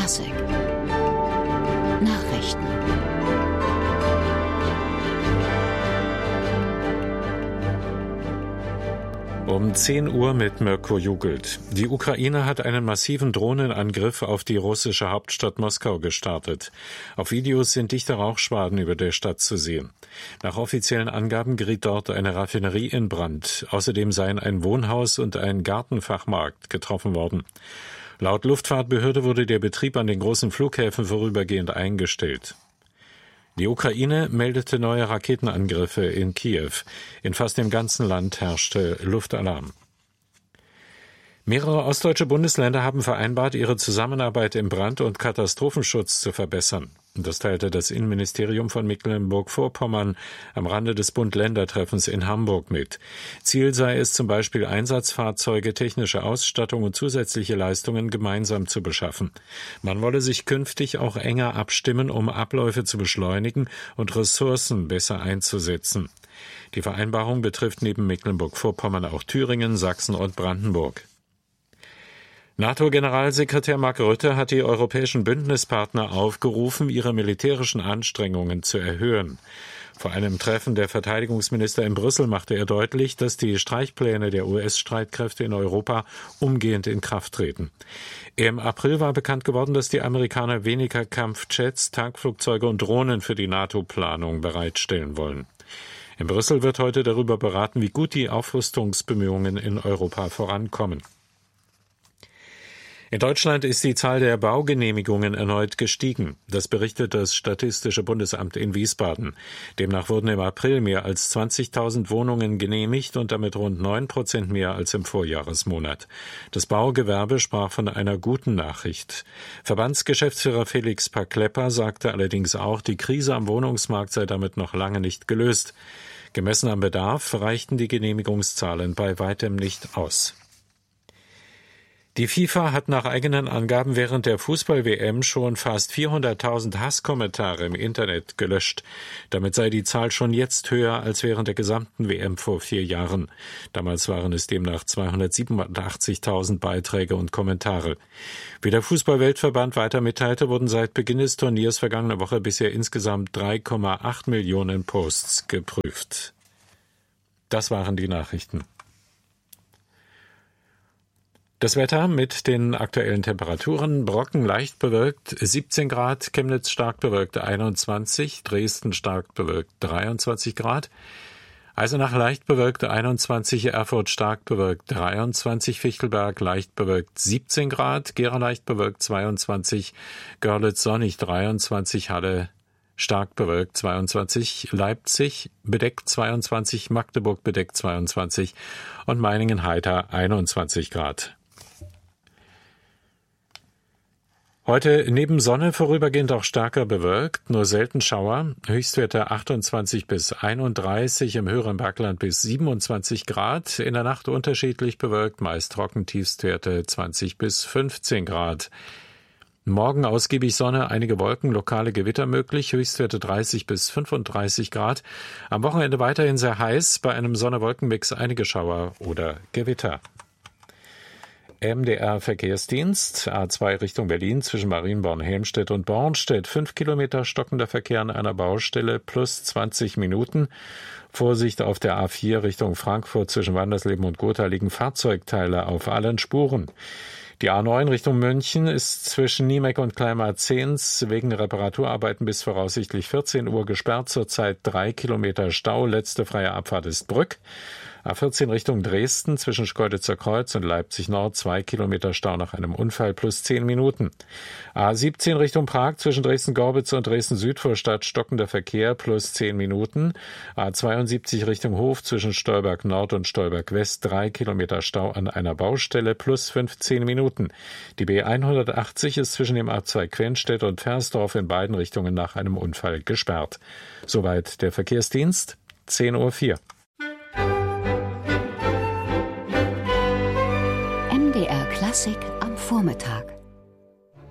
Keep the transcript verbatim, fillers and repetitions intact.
Klassik Nachrichten. Um zehn Uhr mit Mirko Jugelt. Die Ukraine hat einen massiven Drohnenangriff auf die russische Hauptstadt Moskau gestartet. Auf Videos sind dichte Rauchschwaden über der Stadt zu sehen. Nach offiziellen Angaben geriet dort eine Raffinerie in Brand. Außerdem seien ein Wohnhaus und ein Gartenfachmarkt getroffen worden. Laut Luftfahrtbehörde wurde der Betrieb an den großen Flughäfen vorübergehend eingestellt. Die Ukraine meldete neue Raketenangriffe in Kiew. In fast dem ganzen Land herrschte Luftalarm. Mehrere ostdeutsche Bundesländer haben vereinbart, ihre Zusammenarbeit im Brand- und Katastrophenschutz zu verbessern. Das teilte das Innenministerium von Mecklenburg-Vorpommern am Rande des Bund-Länder-Treffens in Hamburg mit. Ziel sei es zum Beispiel, Einsatzfahrzeuge, technische Ausstattung und zusätzliche Leistungen gemeinsam zu beschaffen. Man wolle sich künftig auch enger abstimmen, um Abläufe zu beschleunigen und Ressourcen besser einzusetzen. Die Vereinbarung betrifft neben Mecklenburg-Vorpommern auch Thüringen, Sachsen und Brandenburg. NATO-Generalsekretär Mark Rutte hat die europäischen Bündnispartner aufgerufen, ihre militärischen Anstrengungen zu erhöhen. Vor einem Treffen der Verteidigungsminister in Brüssel machte er deutlich, dass die Streichpläne der U S-Streitkräfte in Europa umgehend in Kraft treten. Im April war bekannt geworden, dass die Amerikaner weniger Kampfjets, Tankflugzeuge und Drohnen für die NATO-Planung bereitstellen wollen. In Brüssel wird heute darüber beraten, wie gut die Aufrüstungsbemühungen in Europa vorankommen. In Deutschland ist die Zahl der Baugenehmigungen erneut gestiegen. Das berichtet das Statistische Bundesamt in Wiesbaden. Demnach wurden im April mehr als zwanzigtausend Wohnungen genehmigt und damit rund neun Prozent mehr als im Vorjahresmonat. Das Baugewerbe sprach von einer guten Nachricht. Verbandsgeschäftsführer Felix Paklepper sagte allerdings auch, die Krise am Wohnungsmarkt sei damit noch lange nicht gelöst. Gemessen am Bedarf reichten die Genehmigungszahlen bei weitem nicht aus. Die FIFA hat nach eigenen Angaben während der Fußball-W M schon fast vierhunderttausend Hasskommentare im Internet gelöscht. Damit sei die Zahl schon jetzt höher als während der gesamten W M vor vier Jahren. Damals waren es demnach zweihundertsiebenundachtzigtausend Beiträge und Kommentare. Wie der Fußball-Weltverband weiter mitteilte, wurden seit Beginn des Turniers vergangene Woche bisher insgesamt drei Komma acht Millionen Posts geprüft. Das waren die Nachrichten. Das Wetter mit den aktuellen Temperaturen: Brocken leicht bewölkt siebzehn Grad, Chemnitz stark bewölkt einundzwanzig, Dresden stark bewölkt dreiundzwanzig Grad, Eisenach leicht bewölkt einundzwanzig, Erfurt stark bewölkt dreiundzwanzig, Fichtelberg leicht bewölkt siebzehn Grad, Gera leicht bewölkt zweiundzwanzig, Görlitz sonnig dreiundzwanzig, Halle stark bewölkt zweiundzwanzig, Leipzig bedeckt zweiundzwanzig, Magdeburg bedeckt zweiundzwanzig und Meiningen heiter einundzwanzig Grad. Heute neben Sonne vorübergehend auch stärker bewölkt, nur selten Schauer, Höchstwerte achtundzwanzig bis einunddreißig, im höheren Bergland bis siebenundzwanzig Grad, in der Nacht unterschiedlich bewölkt, meist trocken, Tiefstwerte zwanzig bis fünfzehn Grad. Morgen ausgiebig Sonne, einige Wolken, lokale Gewitter möglich, Höchstwerte dreißig bis fünfunddreißig Grad. Am Wochenende weiterhin sehr heiß, bei einem Sonne-Wolken-Mix einige Schauer oder Gewitter. M D R-Verkehrsdienst, A zwei Richtung Berlin zwischen Marienborn-Helmstedt und Bornstedt. Fünf Kilometer stockender Verkehr an einer Baustelle plus zwanzig Minuten. Vorsicht auf der A vier Richtung Frankfurt zwischen Wandersleben und Gotha liegen Fahrzeugteile auf allen Spuren. Die A neun Richtung München ist zwischen Niemeck und Kleinmarzens wegen Reparaturarbeiten bis voraussichtlich vierzehn Uhr gesperrt. Zurzeit drei Kilometer Stau. Letzte freie Abfahrt ist Brück. A vierzehn Richtung Dresden zwischen Schkeuditzer Kreuz und Leipzig Nord, zwei Kilometer Stau nach einem Unfall plus zehn Minuten. A siebzehn Richtung Prag zwischen Dresden-Gorbitz und Dresden-Südvorstadt stockender Verkehr plus zehn Minuten. A zweiundsiebzig Richtung Hof zwischen Stolberg Nord und Stolberg West, drei Kilometer Stau an einer Baustelle plus fünfzehn Minuten. Die B hundertachtzig ist zwischen dem A zwei Quenstedt und Versdorf in beiden Richtungen nach einem Unfall gesperrt. Soweit der Verkehrsdienst, zehn Uhr vier. M D R Klassik am Vormittag.